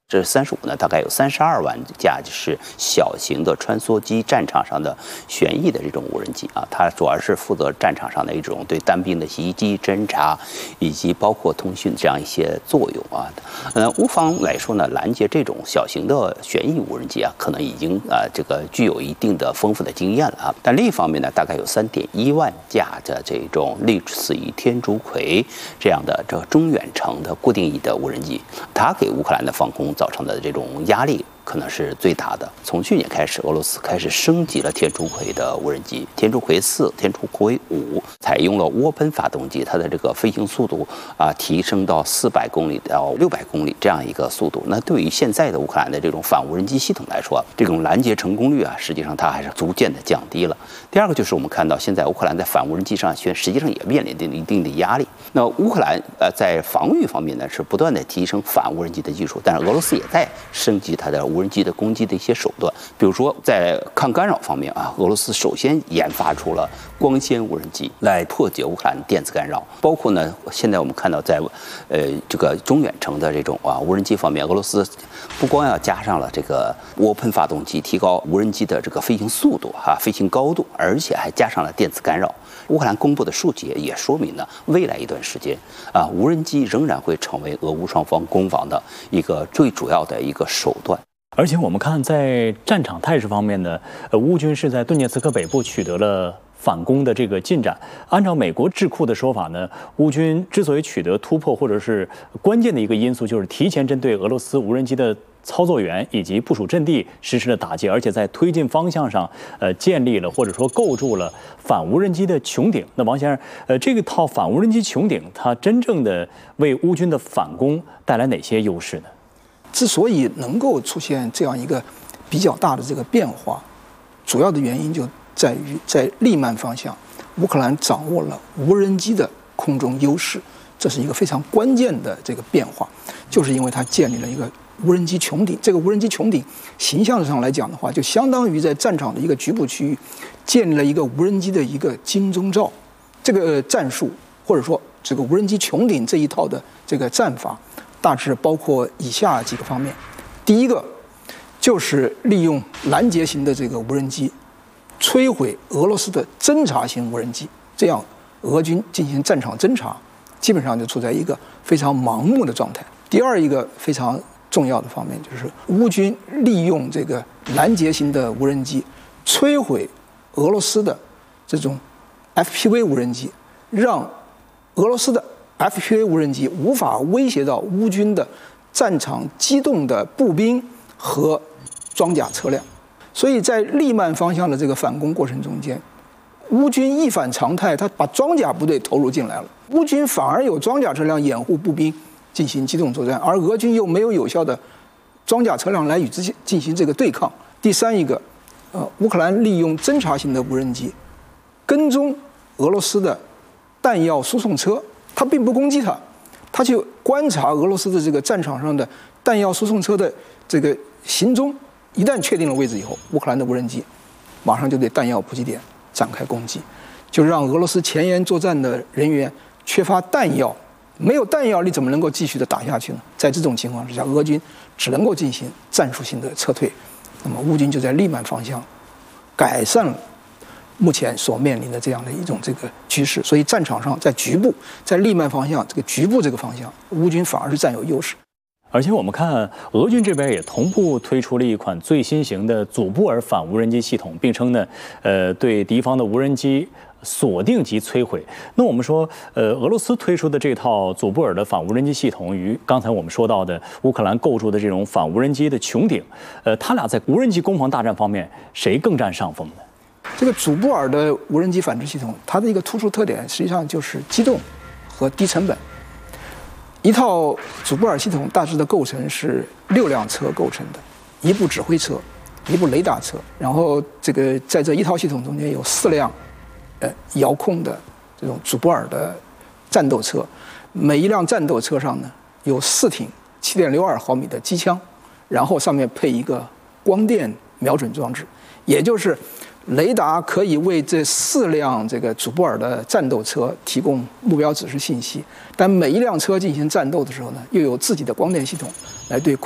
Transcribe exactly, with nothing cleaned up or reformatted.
这三十五呢，大概有三十二万架就是小型的穿梭机，战场上的旋翼的这种无人机啊，它主要是负责战场上的一种对单兵的袭击、侦察以及包括通讯这样一些作用啊。呃，乌方来说呢，拦截这种小型的旋翼无人机啊，可能已经啊这个具有一定的丰富的经验了啊。但另一方面呢，大概有三点一万架的这种类似于天竺葵这样的这个中远程的固定翼的无人机，它给乌克兰的防空造成的这种压力可能是最大的。从去年开始，俄罗斯开始升级了天竺葵的无人机，天竺葵四、天竺葵五，采用了涡喷发动机，它的这个飞行速度啊提升到四百公里到六百公里这样一个速度。那对于现在的乌克兰的这种反无人机系统来说，这种拦截成功率啊，实际上它还是逐渐的降低了。第二个就是我们看到现在乌克兰在反无人机上实际上也面临着一定的压力。那乌克兰呃在防御方面呢是不断的提升反无人机的技术，但是俄罗斯也在升级它的无人机的攻击的一些手段，比如说在抗干扰方面啊，俄罗斯首先研发出了光纤无人机来破解乌克兰电子干扰，包括呢，现在我们看到在呃这个中远程的这种啊无人机方面，俄罗斯不光要加上了这个涡喷发动机，提高无人机的这个飞行速度哈、啊、飞行高度，而且还加上了电子干扰。乌克兰公布的数据也说明了未来一段时间啊，无人机仍然会成为俄乌双方攻防的一个最主要的一个手段。 而且我们看，在战场态势方面呢，呃，乌军是在顿涅茨克北部取得了反攻的这个进展。按照美国智库的说法呢，乌军之所以取得突破，或者是关键的一个因素，就是提前针对俄罗斯无人机的操作员以及部署阵地实施了打击，而且在推进方向上，呃，建立了或者说构筑了反无人机的穹顶。那王先生，呃，这个套反无人机穹顶，它真正的为乌军的反攻带来哪些优势呢？ 之所以能够出现这样一个比较大的这个变化，主要的原因就在于在利曼方向，乌克兰掌握了无人机的空中优势，这是一个非常关键的这个变化，就是因为它建立了一个无人机穹顶。这个无人机穹顶形象上来讲的话，就相当于在战场的一个局部区域建立了一个无人机的一个金钟罩。这个战术或者说这个无人机穹顶这一套的这个战法，大致包括以下几个方面。第一个就是利用拦截型的这个无人机摧毁俄罗斯的侦察型无人机，这样俄军进行战场侦察基本上就处在一个非常盲目的状态。第二一个非常重要的方面就是乌军利用这个拦截型的无人机摧毁俄罗斯的这种 F P V 无人机，让俄罗斯的 F P V 无人机无法威胁到乌军的战场机动的步兵和装甲车辆。所以在利曼方向的这个反攻过程中间，乌军一反常态，他把装甲部队投入进来了，乌军反而有装甲车辆掩护步兵进行机动作战，而俄军又没有有效的装甲车辆来与之进行这个对抗。第三一个，呃，乌克兰利用侦察型的无人机跟踪俄罗斯的弹药输送车，他并不攻击它，他去观察俄罗斯的这个战场上的弹药输送车的这个行踪。一旦确定了位置以后，乌克兰的无人机马上就对弹药补给点展开攻击，就让俄罗斯前沿作战的人员缺乏弹药。没有弹药，你怎么能够继续的打下去呢？在这种情况之下，俄军只能够进行战术性的撤退。那么乌军就在利曼方向改善了目前所面临的这样的一种这个趋势。所以战场上在局部，在利曼方向这个局部这个方向，乌军反而是占有优势。 而且我们看俄军这边也同步推出了一款最新型的祖布尔反无人机系统，并称呢，呃，对敌方的无人机锁定及摧毁。那我们说，呃，俄罗斯推出的这套祖布尔的反无人机系统，与刚才我们说到的乌克兰构筑的这种反无人机的穹顶，呃，它俩在无人机攻防大战方面，谁更占上风呢？ 这个祖布尔的无人机反制系统，它的一个突出特点，实际上就是机动和低成本。一套祖布尔系统大致的构成是六辆车构成的，一部指挥车，一部雷达车，然后这个在这一套系统中间有四辆，呃，遥控的这种祖布尔的战斗车，每一辆战斗车上呢有四挺七点六二毫米的机枪，然后上面配一个光电瞄准装置，也就是雷达可以为这四辆这个祖布尔的战斗车提供目标指示信息，但每一辆车进行战斗的时候呢，又有自己的光电系统来对